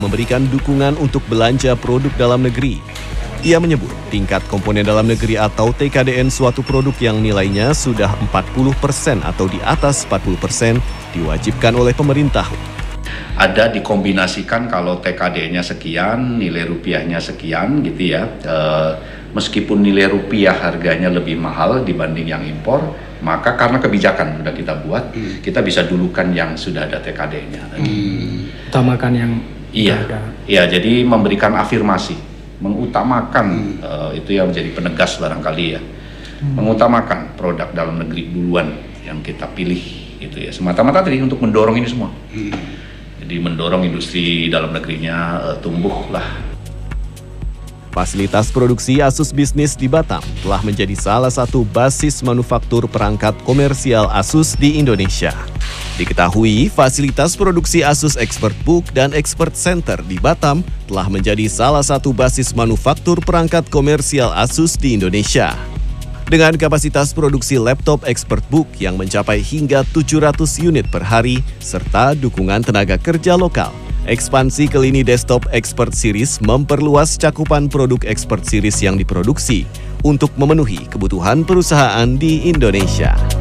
memberikan dukungan untuk belanja produk dalam negeri. Ia menyebut tingkat komponen dalam negeri atau TKDN suatu produk yang nilainya sudah 40% atau di atas 40% diwajibkan oleh pemerintah. Ada dikombinasikan kalau TKDN-nya sekian, nilai rupiahnya sekian gitu ya. Meskipun nilai rupiah harganya lebih mahal dibanding yang impor, maka karena kebijakan sudah kita buat, kita bisa dulukan yang sudah ada TKDN-nya. Utamakan yang ada. Iya, jadi memberikan afirmasi, mengutamakan itu yang menjadi penegas barangkali ya. Mengutamakan produk dalam negeri duluan yang kita pilih gitu ya. Semata-mata tadi untuk mendorong ini semua. Jadi mendorong industri dalam negerinya tumbuh lah. Fasilitas produksi Asus Bisnis di Batam telah menjadi salah satu basis manufaktur perangkat komersial Asus di Indonesia. Diketahui, fasilitas produksi Asus ExpertBook dan Expert Center di Batam telah menjadi salah satu basis manufaktur perangkat komersial Asus di Indonesia. Dengan kapasitas produksi laptop ExpertBook yang mencapai hingga 700 unit per hari, serta dukungan tenaga kerja lokal, ekspansi ke lini desktop Expert Series memperluas cakupan produk Expert Series yang diproduksi untuk memenuhi kebutuhan perusahaan di Indonesia.